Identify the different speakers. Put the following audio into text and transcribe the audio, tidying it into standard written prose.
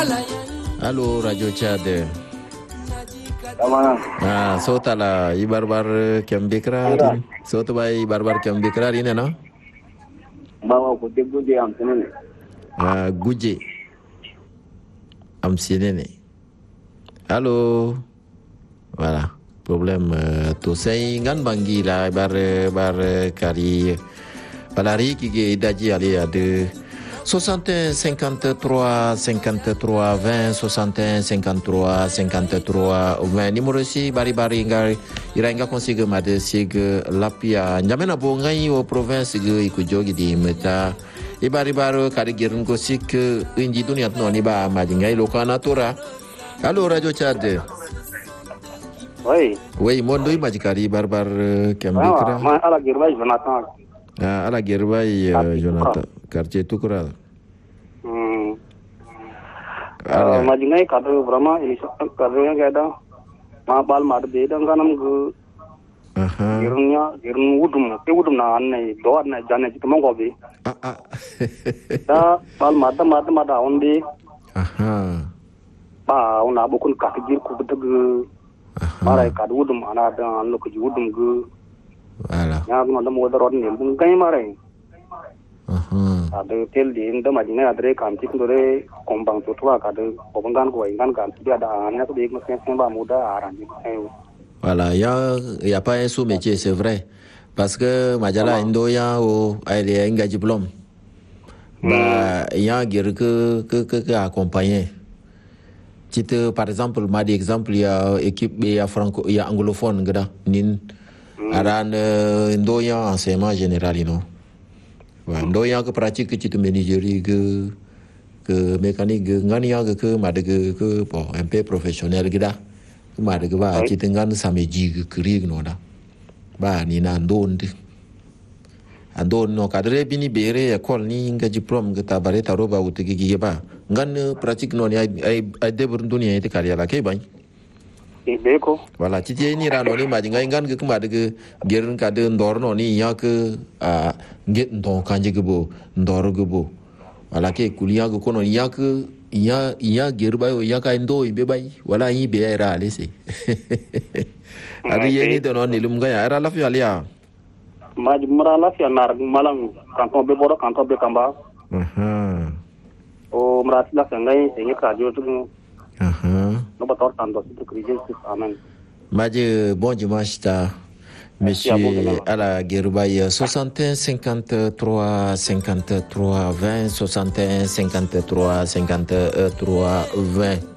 Speaker 1: Allô, Radio Tchad. Sota la ibarbar kembikra din. Sota ba ibarbar kembikra din na?
Speaker 2: Bawa guje am sinene.
Speaker 1: Guje. Am sinene. Allô. Voilà. Problème to sai ngan bangi la bar kari balari ki ge daji ali a de 61 53 53 20 61 53 53 20 numéro si bari ngai iranga consigue made sig lapia nyamena bo ngai o province ge ikujogi di meta e bari kari gerun ko sik inji dunia no ni ba ma ngai lokana tora. Allô Radio Tchad. Oui, mondo imajikari barbar kembikra.
Speaker 2: Ma ala girbai Jonathan.
Speaker 1: Ala girbai Jonathan. Quartier Tukura.
Speaker 2: Majingai kadu Brahma ini kadu yang ada. Ma bal mad be danganam gu. Girun udum na anne do na jane chitmo gobi. Da bal mad on be. Ba ona bukun katigir ku betug. Marai kadu udum ana da an lokaci udum gu.
Speaker 1: Voilà.
Speaker 2: Ya guna da modar ne bun kai marai. Ada tel di inda majina adre kamti kundore kombang tutwa kadu kobangan ko ingan kan dia ada anya to dek mesin ba muda aran di sai.
Speaker 1: Voilà, il y a pas un sous-métier, c'est vrai. Parce que majala indoya o aile inga diplôme. Bah, il y a que accompagner. Par exemple, madi exemple, il y a équipe, il y a franco, il y a anglophone, gada, nin, aran, indoya enseignement général, you know. Indoya que pratique, tu te manageri, que mécanique, ngania que madi que bon, un peu professionnel, gada, que madi que va, tu te ngan sameji que rig no da, ba ni na andon no kadre bini bere école ni nga diplôme que tabare taroba utigi ba. Ngan pratique non ay debur dunia ite kariya la kay bañ
Speaker 2: beko
Speaker 1: voilà titi ni rano ni ma ngay ngan ke ma de gerun ka de ndor no ni yak nget ndon kanje gebo ndor gebo voilà ke kuliya go kono yak ya gerba yo yaka ndo ibe bay wala yi be era lese adi yeni de non ni lum ga era la fi alia
Speaker 2: ma jumra la fi nar malang kanton be boro kanton be kamba o merati lah sengai sengai radio tu no bator tando itu kerja amen.
Speaker 1: Maje bon dimanche ta monsieur ala Gerubaye 61 53 53 20 61 53 53 20